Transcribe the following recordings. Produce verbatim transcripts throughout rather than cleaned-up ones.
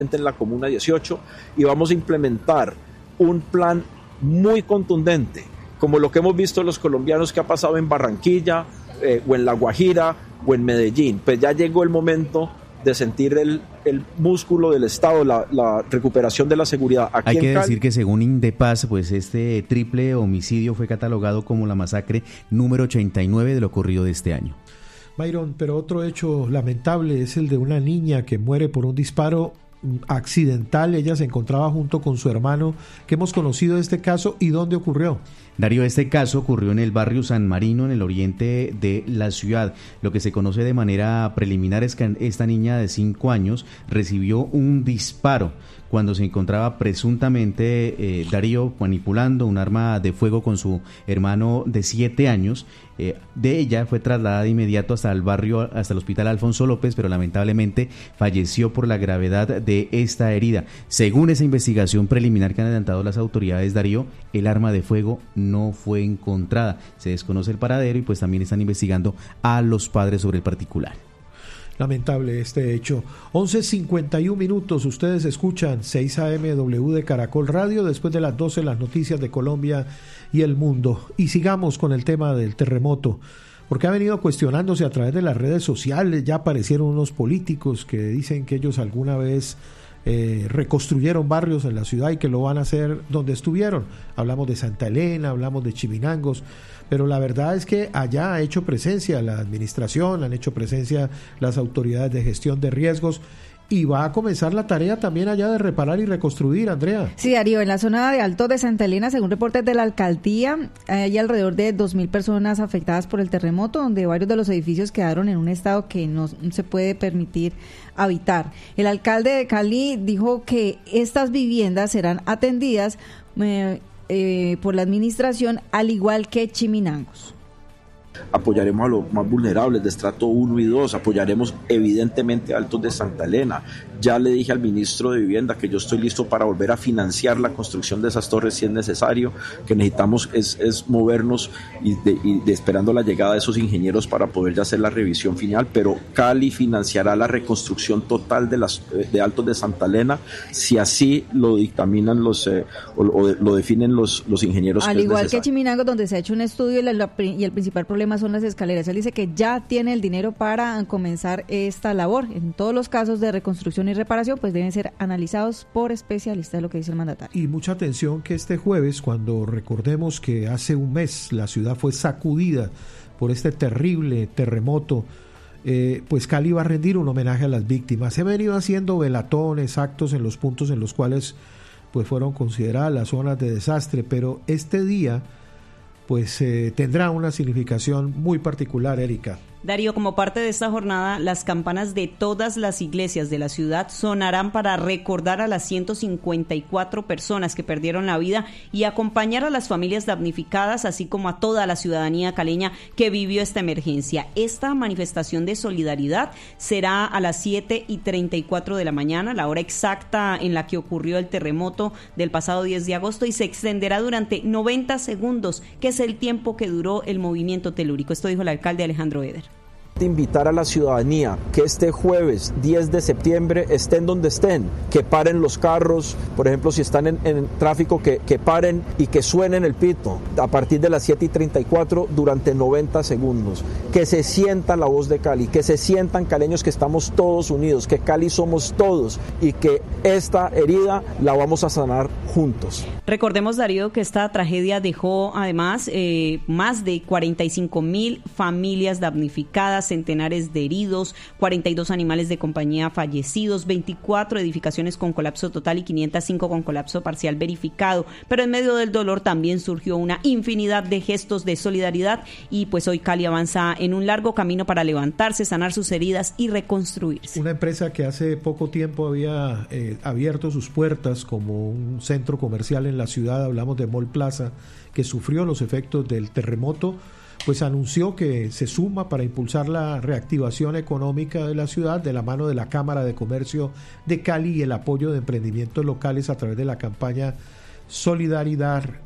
en la Comuna dieciocho y vamos a implementar un plan muy contundente, como lo que hemos visto los colombianos que ha pasado en Barranquilla eh, o en La Guajira o en Medellín. Pues ya llegó el momento de sentir el, el músculo del Estado, la, la recuperación de la seguridad. Aquí Hay que en Cali, decir que según Indepaz, pues este triple homicidio fue catalogado como la masacre número ochenta y nueve de lo ocurrido de este año. Byron, pero otro hecho lamentable es el de una niña que muere por un disparo accidental. Ella se encontraba junto con su hermano. ¿Qué hemos conocido de este caso y dónde ocurrió? Darío, este caso ocurrió en el barrio San Marino, en el oriente de la ciudad. Lo que se conoce de manera preliminar es que esta niña de cinco años recibió un disparo cuando se encontraba presuntamente, eh, Darío, manipulando un arma de fuego con su hermano de siete años. Eh, de ella fue trasladada de inmediato hasta el barrio, hasta el hospital Alfonso López, pero lamentablemente falleció por la gravedad de esta herida. Según esa investigación preliminar que han adelantado las autoridades, Darío, el arma de fuego no fue encontrada. Se desconoce el paradero y pues también están investigando a los padres sobre el particular. Lamentable este hecho. once cincuenta y un minutos, ustedes escuchan seis A M W de Caracol Radio, después de las doce las noticias de Colombia y el mundo. Y sigamos con el tema del terremoto, porque ha venido cuestionándose a través de las redes sociales. Ya aparecieron unos políticos que dicen que ellos alguna vez eh, reconstruyeron barrios en la ciudad y que lo van a hacer donde estuvieron. Hablamos de Santa Elena, hablamos de Chivinangos, pero la verdad es que allá ha hecho presencia la administración, han hecho presencia las autoridades de gestión de riesgos, y va a comenzar la tarea también allá de reparar y reconstruir, Andrea. Sí, Darío, en la zona de Alto de Santa Elena, según reportes de la alcaldía, hay alrededor de dos mil personas afectadas por el terremoto, donde varios de los edificios quedaron en un estado que no se puede permitir habitar. El alcalde de Cali dijo que estas viviendas serán atendidas eh, eh, por la administración, al igual que Chiminangos. Apoyaremos a los más vulnerables de estrato uno y dos, apoyaremos evidentemente a Altos de Santa Elena. Ya le dije al ministro de Vivienda que yo estoy listo para volver a financiar la construcción de esas torres si es necesario, que necesitamos es, es movernos y, de, y de esperando la llegada de esos ingenieros para poder ya hacer la revisión final, pero Cali financiará la reconstrucción total de las de Altos de Santa Elena si así lo dictaminan los eh, o, o lo definen los, los ingenieros. Al que igual es que Chiminangos, donde se ha hecho un estudio y, la, la, y el principal problema son las escaleras. Él dice que ya tiene el dinero para comenzar esta labor. En todos los casos de reconstrucción y reparación, pues deben ser analizados por especialistas, es lo que dice el mandatario. Y mucha atención que este jueves, cuando recordemos que hace un mes la ciudad fue sacudida por este terrible terremoto, eh, pues Cali va a rendir un homenaje a las víctimas. Se han venido haciendo velatones, actos en los puntos en los cuales pues fueron consideradas las zonas de desastre, pero este día pues eh, tendrá una significación muy particular, Erika. Darío, como parte de esta jornada, las campanas de todas las iglesias de la ciudad sonarán para recordar a las ciento cincuenta y cuatro personas que perdieron la vida y acompañar a las familias damnificadas, así como a toda la ciudadanía caleña que vivió esta emergencia. Esta manifestación de solidaridad será a las siete y treinta y cuatro de la mañana, la hora exacta en la que ocurrió el terremoto del pasado diez de agosto, y se extenderá durante noventa segundos, que es el tiempo que duró el movimiento telúrico. Esto dijo el alcalde Alejandro Eder. Invitar a la ciudadanía que este jueves diez de septiembre estén donde estén, que paren los carros, por ejemplo si están en, en tráfico, que, que paren y que suenen el pito a partir de las siete y treinta y cuatro durante noventa segundos, que se sienta la voz de Cali, que se sientan caleños que estamos todos unidos, que Cali somos todos y que esta herida la vamos a sanar juntos. Recordemos, Darío, que esta tragedia dejó además eh, más de cuarenta y cinco mil familias damnificadas, centenares de heridos, cuarenta y dos animales de compañía fallecidos, veinticuatro edificaciones con colapso total y quinientas cinco con colapso parcial verificado. Pero en medio del dolor también surgió una infinidad de gestos de solidaridad, y pues hoy Cali avanza en un largo camino para levantarse, sanar sus heridas y reconstruirse. Una empresa que hace poco tiempo había eh, abierto sus puertas como un centro comercial en la ciudad, hablamos de Mall Plaza, que sufrió los efectos del terremoto, pues anunció que se suma para impulsar la reactivación económica de la ciudad de la mano de la Cámara de Comercio de Cali y el apoyo de emprendimientos locales a través de la campaña Solidaridad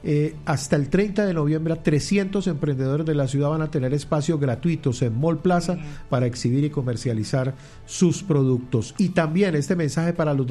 Eh, hasta el treinta de noviembre, trescientos emprendedores de la ciudad van a tener espacios gratuitos en Mall Plaza para exhibir y comercializar sus productos. Y también este mensaje para los